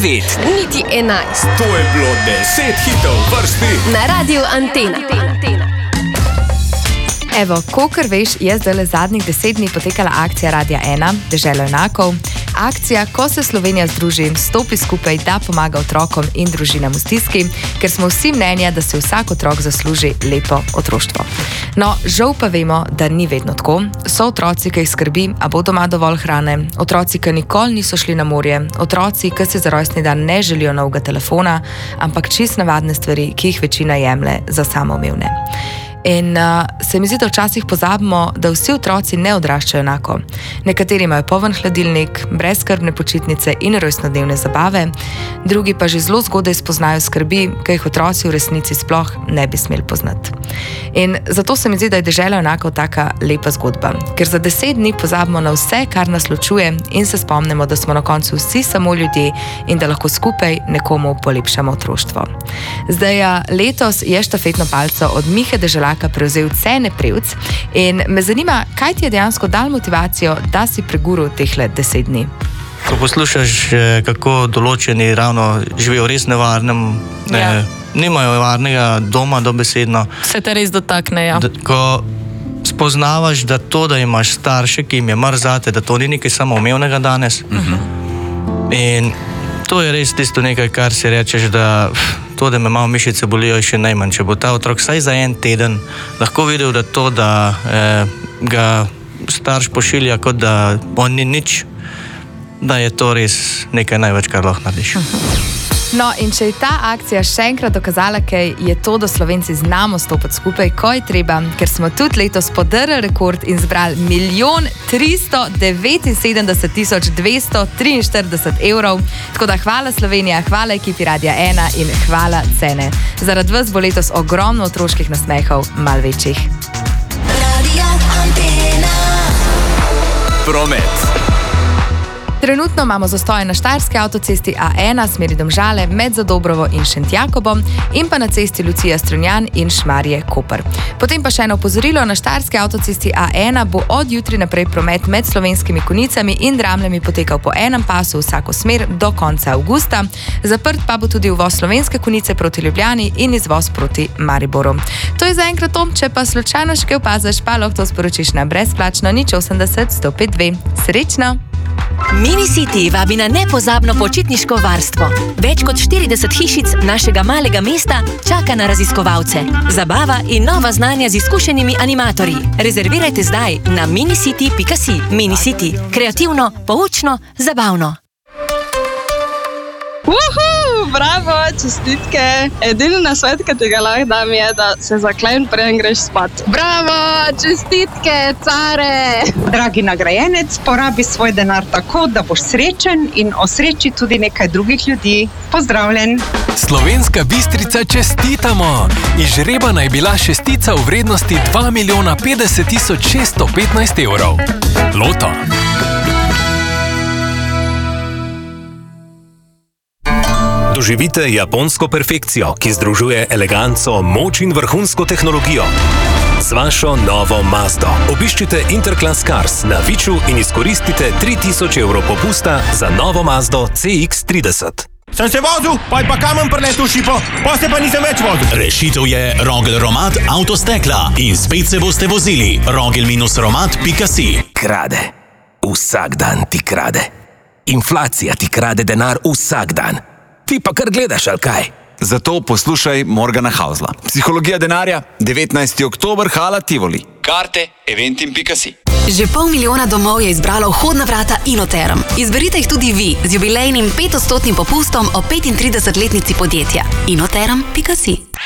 9, niti 11. To je bilo 10 hitov vrsti na Radiu Antena. Evo, kakor veš, je zdaj le zadnjih 10 dni potekala akcija Radia 1, Dežela junakov. Akcija, ko se Slovenija združi, stopi skupaj, da pomaga otrokom in družinam v stiski, ker smo vsi mnenja, da si vsak otrok zasluži lepo otroštvo. No, žal pa vemo, da ni vedno tako. So otroci, ki jih skrbi, a bo doma dovolj hrane, otroci, ki nikoli niso šli na morje, otroci, ki si za rojstni dan ne želijo novega telefona, ampak čist navadne stvari, ki jih večina jemlje za samoumevne. In se mi zdi, da včasih pozabimo, da vsi otroci ne odraščajo enako. Nekateri imajo poln hladilnik, brezskrbne počitnice in rojstnodnevne zabave, drugi pa že zelo zgodaj spoznajo skrbi, ki jih otroci v resnici sploh ne bi smeli poznati. In zato se mi zdi, da je Dežela junakov taka lepa zgodba, ker za 10 dni pozabimo na vse, kar nas ločuje in se spomnimo, da smo na koncu vsi samo ljudje in da lahko skupaj nekomu polepšamo otroštvo. Zdaj, letos je štafetno palco od Mihe Deželaka prevzel Cene Prevc in me zanima, kaj ti je dejansko dal motivacijo, da si preguril tehle 10 dni. Ko poslušaš, kako določeni ravno živijo v res nevarnem, nimajo varnega doma dobesedno. Se te res dotakne, ja. Ko spoznavaš, da to, da imaš starše, ki jim je mar zate, da to ni nekaj samoumevnega danes. In to je res tisto nekaj, kar si rečeš, da to, da me malo mišice bolijo, je še najmanj. Če bo ta otrok vsaj za en teden lahko videl, da to, da ga starš pošilja, kot da on ni nič, da je to res nekaj največ, kar lahko narediš. No, in če je ta akcija še enkrat dokazala, kaj je to, da Slovenci znamo stopiti skupaj, ko je treba, ker smo tudi letos podrli rekord in zbrali 1.379.243 evrov. Tako da hvala Slovenija, hvala ekipi Radia 1 in hvala Cene. Zaradi vas bo letos ogromno otroških nasmehov, malo večjih. Radio Antena. Promet. Trenutno imamo zastoje na štajerski avtocesti A1 smeri Domžale med Zadobrovo in Šentjakobom in pa na cesti Lucija Strunjan in Šmarje Koper. Potem pa še eno opozorilo, na štajerski avtocesti A1 bo od jutri naprej promet med Slovenskimi Konjicami in Dramljami potekal po enem pasu vsako smer do konca avgusta. Zaprt pa bo tudi uvoz Slovenske Konjice proti Ljubljani in izvoz proti Mariboru. To je zaenkrat to, če pa slučajno še kaj opaziš, pa lahko to sporočiš na brezplačno 080 105 2. Srečno! Minicity vabi na nepozabno počitniško varstvo. Več kot 40 hišic našega malega mesta čaka na raziskovalce. Zabava in nova znanja z izkušenimi animatorji. Rezervirajte zdaj na minicity.si. Minicity. Kreativno, poučno, zabavno. Bravo, čestitke. Edini nasvet, ki ti ga lahko dam, je, da se zaklej, preden greš spat. Bravo, čestitke, care! Dragi nagrajenec, porabi svoj denar tako, da boš srečen in osreči tudi nekaj drugih ljudi. Pozdravljen! Slovenska Bistrica čestitamo! Izžrebana je bila šestica v vrednosti 2.050.615 evrov. Loto. Doživite japonsko perfekcijo, ki združuje eleganco, moč in vrhunsko tehnologijo. Z vašo novo Mazdo obiščite Interclass Cars na Viču in izkoristite 3000 evrov popusta za novo Mazdo CX-30. Sem se vozil, pa je pa kamen preletel v šipo, pa se pa nisem več vozil. Rešitev je Rogel Romat Avtostekla in spet se boste vozili. Rogel-romat.si. Krade. Vsak dan ti krade. Inflacija ti krade denar vsak dan. Ti pa kar gledaš, ali kaj? Zato poslušaj Morgana Hausla. Psihologija denarja, 19. oktober, Hala Tivoli. Karte eventim.si. Že 500 000 domov je izbralo vhodna vrata Inoterm. Izberite jih tudi vi z jubilejnim 5% popustom o 35-letnici podjetja. Inoterm.si.